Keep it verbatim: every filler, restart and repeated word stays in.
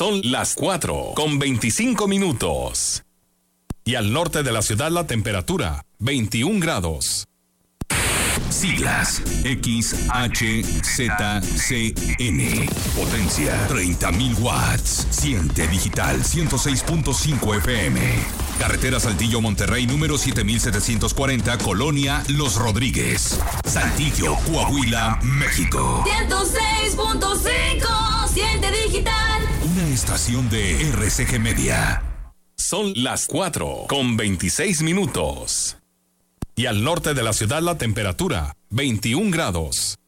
Son las cuatro con veinticinco minutos. Y al norte de la ciudad la temperatura, veintiún grados. Siglas X H Z C N. Potencia treinta mil watts. Siente digital ciento seis punto cinco F M. Carretera Saltillo Monterrey número siete mil setecientos cuarenta, Colonia Los Rodríguez, Saltillo, Coahuila, México. ciento seis punto cinco. Siente digital. Una estación de R C G Media. Son las cuatro con veintiséis minutos. Y al norte de la ciudad la temperatura, veintiún grados.